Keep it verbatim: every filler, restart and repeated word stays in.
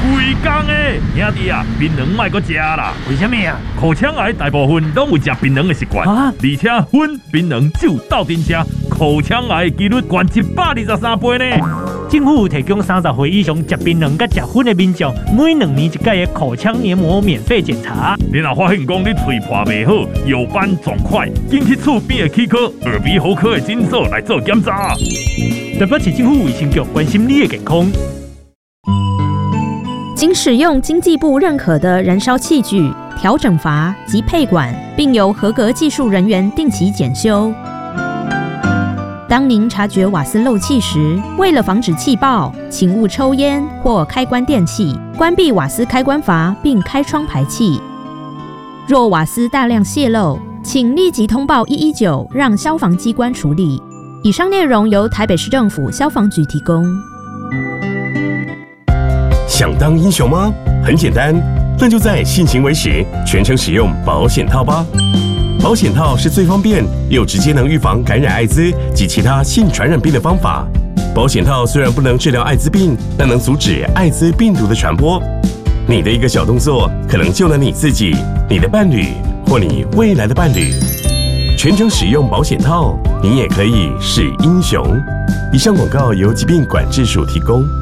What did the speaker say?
胃工的，兄弟啊，槟榔莫搁食啦。 为什么啊？ 口腔癌大部分拢有食槟榔的习惯， 啊， 而且薰、槟榔、酒斗阵吃，口腔癌的几率高一百二十三倍呢。 政府提供三十岁以上食槟榔甲食薰的民众，每两年一届的口腔黏膜免费检查。 你若发现讲你嘴破袂好、有斑肿块，紧去厝边的齿科、耳鼻喉科的诊所来做检查。 对不起，政府卫生局关心你的健康。 经使用经济部认可的燃烧器具、调整阀及配管，并由合格技术人员定期检修。当您察觉瓦斯漏气时，为了防止气爆，请勿抽烟或开关电器，关闭瓦斯开关阀并开窗排气。若瓦斯大量泄漏，请立即通报一一九，让消防机关处理。以上内容由台北市政府消防局提供。 想当英雄吗？很简单，那就在性行为时全程使用保险套吧。保险套是最方便又直接能预防感染艾滋及其他性传染病的方法。保险套虽然不能治疗艾滋病，但能阻止艾滋病毒的传播。你的一个小动作，可能救了你自己、你的伴侣或你未来的伴侣。全程使用保险套，你也可以是英雄。以上广告由疾病管制署提供。